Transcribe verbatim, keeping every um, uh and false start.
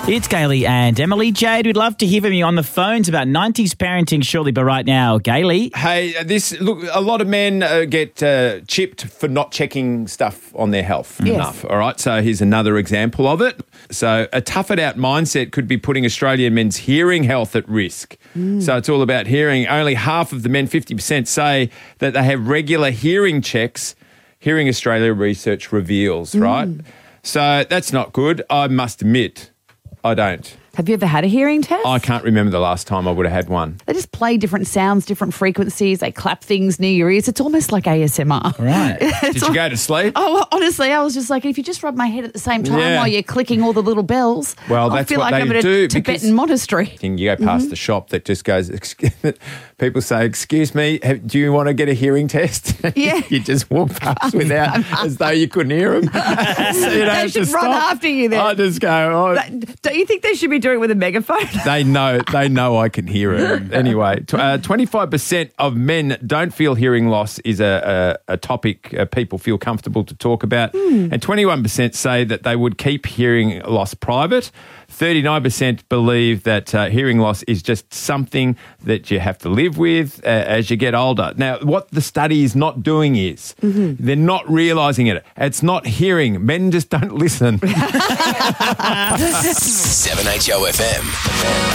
It's Gailey and Emily. Jade, we'd love to hear from you on the phones about nineties parenting shortly, but right now, Gailey. Hey, this look. A lot of men uh, get uh, chipped for not checking stuff on their health Yes. enough. All right, so here's another example of it. So a tough it out mindset could be putting Australian men's hearing health at risk. Mm. So it's all about hearing. Only half of the men, fifty percent, say that they have regular hearing checks. Hearing Australia research reveals, mm. right? So that's not good. I must admit, I don't. Have you ever had a hearing test? I can't remember the last time I would have had one. They just play different sounds, different frequencies. They clap things near your ears. It's almost like A S M R. Right. Did you go to sleep? Oh, well, honestly, I was just like, if you just rub my head at the same time Yeah. while you're clicking all the little bells, Well, I that's feel what like they I'm in a do, Tibetan because- monastery. You go past Mm-hmm. the shop that just goes, people say, excuse me, have, do you want to get a hearing test? Yeah. You just walk past without, as though you couldn't hear them. So you don't They have should to run stop. after you then. I just go, oh. That- Don't you think they should be doing it with a megaphone? They know, they know I can hear it. Anyway, tw- uh, twenty-five percent of men don't feel hearing loss is a, a, a topic uh, people feel comfortable to talk about. Mm. And twenty-one percent say that they would keep hearing loss private. thirty-nine percent believe that uh, hearing loss is just something that you have to live with uh, as you get older. Now, what the study is not doing is mm-hmm. they're not realising it. It's not hearing. Men just don't listen. seven H O F M.